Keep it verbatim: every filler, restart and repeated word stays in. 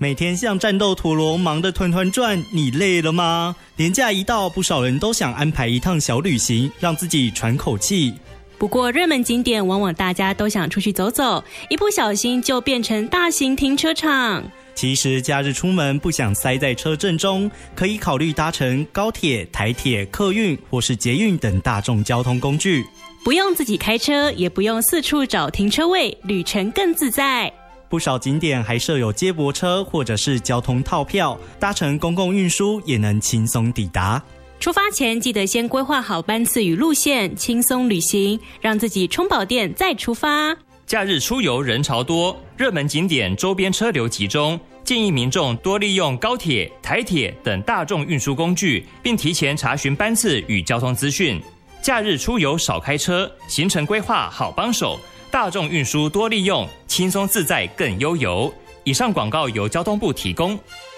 每天像战斗陀螺忙得团团转，你累了吗？连假一到，不少人都想安排一趟小旅行，让自己喘口气。 不过热门景点往往大家都想出去走走，一不小心就变成大型停车场。 其实假日出门不想塞在车阵中，可以考虑搭乘高铁、台铁、客运或是捷运等大众交通工具， 不用自己开车，也不用四处找停车位，旅程更自在。 不少景点还设有接驳车或者是交通套票，搭乘公共运输也能轻松抵达。 出发前记得先规划好班次与路线，轻松旅行，让自己充饱电再出发。 假日出游人潮多，热门景点周边车流集中，建议民众多利用高铁、台铁等大众运输工具，并提前查询班次与交通资讯。假日出游少开车，行程规划好帮手，大众运输多利用，轻松自在更悠游。以上广告由交通部提供。